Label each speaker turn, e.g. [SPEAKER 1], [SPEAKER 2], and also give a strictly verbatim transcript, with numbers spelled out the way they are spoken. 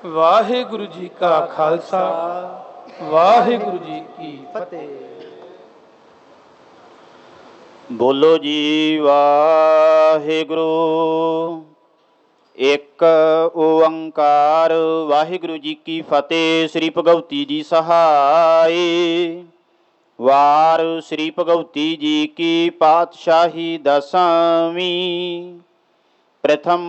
[SPEAKER 1] ਵਾਹਿਗੁਰੂ ਜੀ ਕਾ ਖਾਲਸਾ, ਵਾਹਿਗੁਰੂ ਜੀ ਕੀ ਫਤਿਹ।
[SPEAKER 2] ਬੋਲੋ ਜੀ ਵਾਹਿਗੁਰੂ। ਇੱਕ ਓੰਕਾਰ ਵਾਹਿਗੁਰੂ ਜੀ ਕੀ ਫਤਿਹ। ਸ੍ਰੀ ਭਗਵਤੀ ਜੀ ਸਹਾਈ। ਵਾਰ ਸ੍ਰੀ ਭਗਵਤੀ ਜੀ ਕੀ ਪਾਤਸ਼ਾਹੀ ਦਸਵੀਂ। ਪ੍ਰਥਮ